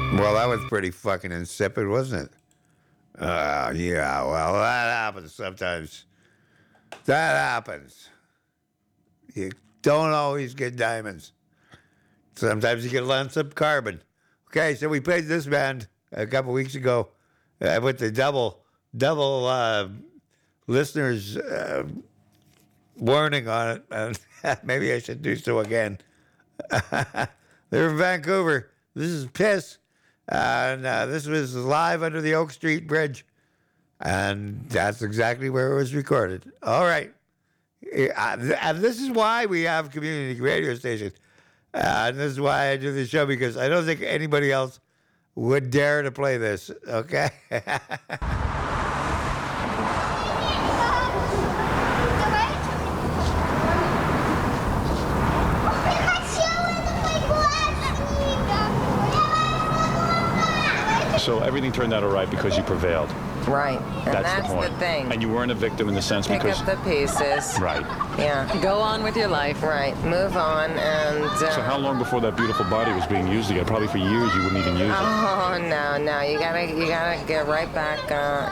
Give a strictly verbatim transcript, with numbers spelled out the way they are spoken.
Well, that was pretty fucking insipid, wasn't it? Uh, yeah, well, that happens sometimes. That happens. You don't always get diamonds. Sometimes you get lumps of carbon. Okay, so we played this band a couple weeks ago uh, with the double, double uh, listeners uh, warning on it. And maybe I should do so again. They're in Vancouver. This is Piss. And uh, this was live under the Oak Street Bridge. And that's exactly where it was recorded. All right. Uh, and this is why we have community radio stations. Uh, and this is why I do this show, because I don't think anybody else would dare to play this. Okay? So everything turned out all right because you prevailed. Right, and That's, that's, the point. the thing. And you weren't a victim in the sense Pick because... up the pieces. Right. Yeah. Go on with your life. Right, move on, and... Uh, So how long before that beautiful body was being used again? Probably for years you wouldn't even use it. Oh, no, no, you gotta, you gotta get right back, uh,